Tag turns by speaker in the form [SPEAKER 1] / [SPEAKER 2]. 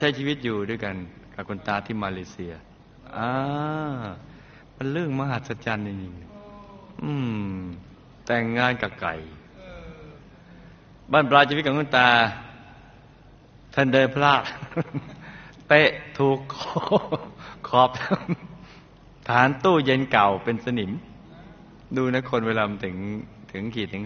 [SPEAKER 1] ใช้ชีวิตอยู่ด้วยกันกับคุณตาที่มาเลเซียมันเรื่องมหัศจรรย์จริงๆแต่งงานกับไก่บ้านปลายชีวิตของคุณตาท่านเดินพลาด เตะถูกขอบฐานตู้เย็นเก่าเป็นสนิมดูนะคนเวลามันถึงขีดถึง